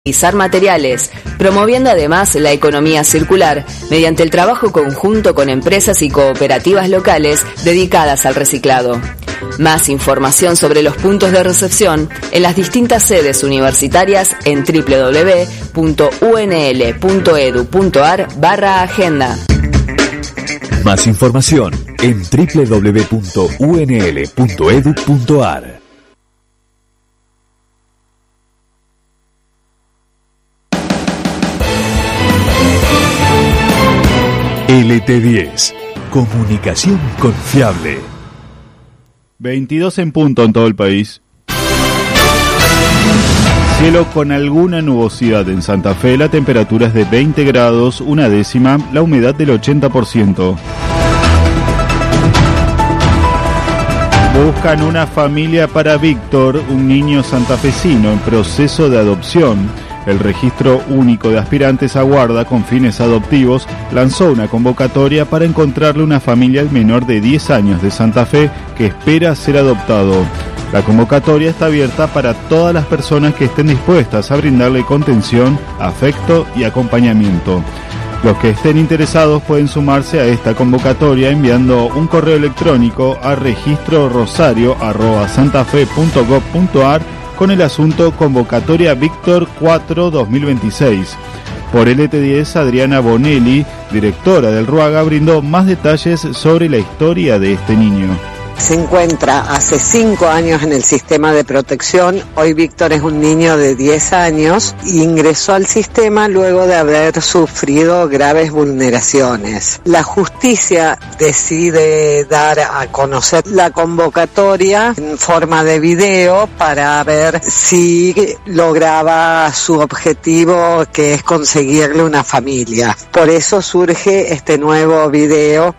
materiales, promoviendo además la economía circular mediante el trabajo conjunto con empresas y cooperativas locales dedicadas al reciclado. Más información sobre los puntos de recepción en las distintas sedes universitarias en www.unl.edu.ar/agenda. Más información en www.unl.edu.ar. LT10, comunicación confiable. 22 en punto en todo el país. Cielo con alguna nubosidad en Santa Fe, la temperatura es de 20 grados, una décima, la humedad del 80%. Buscan una familia para Víctor, un niño santafesino en proceso de adopción. El Registro Único de Aspirantes a Guarda con fines adoptivos lanzó una convocatoria para encontrarle una familia al menor de 10 años de Santa Fe que espera ser adoptado. La convocatoria está abierta para todas las personas que estén dispuestas a brindarle contención, afecto y acompañamiento. Los que estén interesados pueden sumarse a esta convocatoria enviando un correo electrónico a registrorosario@santafe.gov.ar con el asunto Convocatoria Víctor 4 2026. Por LT10, Adriana Bonelli, directora del RUAGA, brindó más detalles sobre la historia de este niño. Se encuentra hace 5 años en el sistema de protección. Hoy Víctor es un niño de 10 años y ingresó al sistema luego de haber sufrido graves vulneraciones. La justicia decide dar a conocer la convocatoria en forma de video para ver si lograba su objetivo, que es conseguirle una familia. Por eso surge este nuevo video.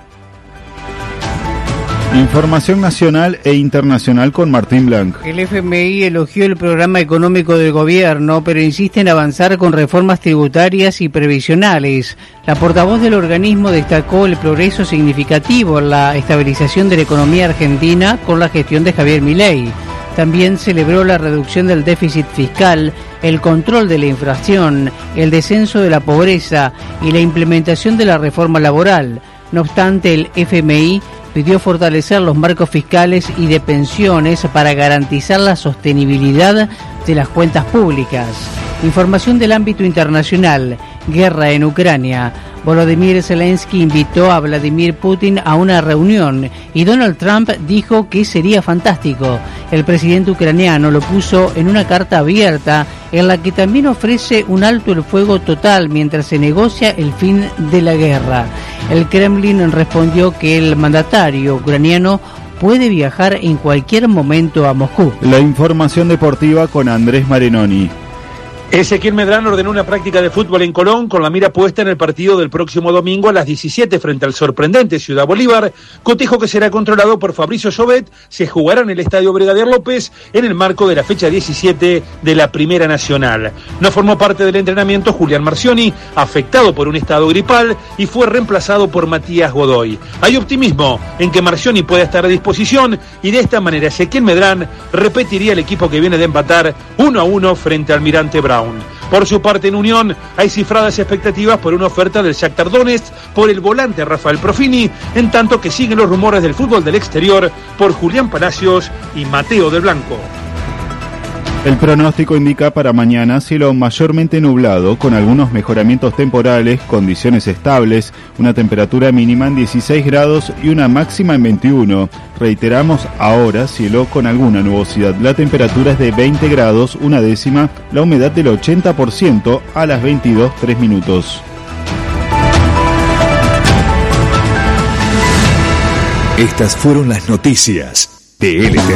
Información nacional e internacional con Martín Blanc. El FMI elogió el programa económico del gobierno, pero insiste en avanzar con reformas tributarias y previsionales. La portavoz del organismo destacó el progreso significativo en la estabilización de la economía argentina con la gestión de Javier Milei. También celebró la reducción del déficit fiscal, el control de la inflación, el descenso de la pobreza y la implementación de la reforma laboral. No obstante, el FMI pidió fortalecer los marcos fiscales y de pensiones para garantizar la sostenibilidad de las cuentas públicas. Información del ámbito internacional. Guerra en Ucrania. Volodymyr Zelensky invitó a Vladimir Putin a una reunión y Donald Trump dijo que sería fantástico. El presidente ucraniano lo puso en una carta abierta en la que también ofrece un alto el fuego total mientras se negocia el fin de la guerra. El Kremlin respondió que el mandatario ucraniano puede viajar en cualquier momento a Moscú. La información deportiva con Andrés Marinoni. Ezequiel Medrán ordenó una práctica de fútbol en Colón con la mira puesta en el partido del próximo domingo a las 17 frente al sorprendente Ciudad Bolívar, cotejo que será controlado por Fabricio Llobet. Se jugará en el Estadio Brigadier López en el marco de la fecha 17 de la Primera Nacional. No formó parte del entrenamiento Julián Marcioni, afectado por un estado gripal, y fue reemplazado por Matías Godoy. Hay optimismo en que Marcioni pueda estar a disposición y de esta manera Ezequiel Medrán repetiría el equipo que viene de empatar 1-1 frente al Almirante Brown. Por su parte, en Unión hay cifradas expectativas por una oferta del Shakhtar Donetsk por el volante Rafael Profini, en tanto que siguen los rumores del fútbol del exterior por Julián Palacios y Mateo del Blanco. El pronóstico indica para mañana cielo mayormente nublado, con algunos mejoramientos temporales, condiciones estables, una temperatura mínima en 16 grados y una máxima en 21. Reiteramos, ahora cielo con alguna nubosidad. La temperatura es de 20 grados, una décima, la humedad del 80% a las 22:03. Estas fueron las noticias de LT10.